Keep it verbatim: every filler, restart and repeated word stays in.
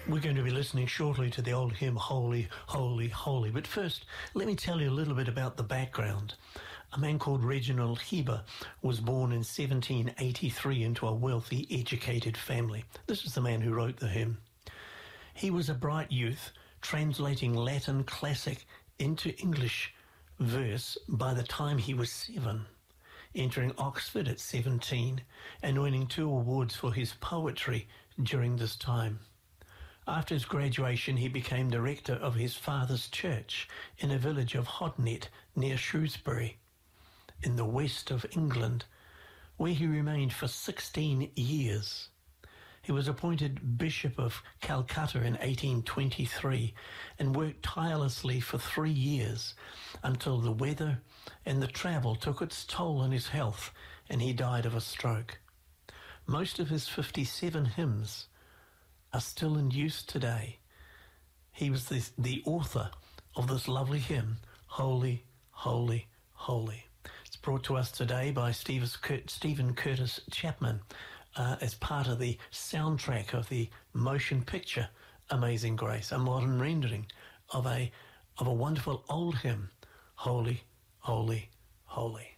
We're going to be listening shortly to the old hymn, Holy, Holy, Holy. But first, let me tell you a little bit about the background. A man called Reginald Heber was born in seventeen eighty-three into a wealthy, educated family. This is the man who wrote the hymn. He was a bright youth, translating Latin classic into English verse by the time he was seven, entering Oxford at seventeen and winning two awards for his poetry during this time. After his graduation, he became director of his father's church in a village of Hodnet near Shrewsbury, in the west of England, where he remained for sixteen years. He was appointed Bishop of Calcutta in eighteen twenty-three and worked tirelessly for three years until the weather and the travel took its toll on his health and he died of a stroke. Most of his fifty-seven hymns are still in use today. He was the, the author of this lovely hymn, Holy, Holy, Holy. It's brought to us today by Stephen Curtis Chapman uh, as part of the soundtrack of the motion picture Amazing Grace, a modern rendering of a, of a wonderful old hymn, Holy, Holy, Holy.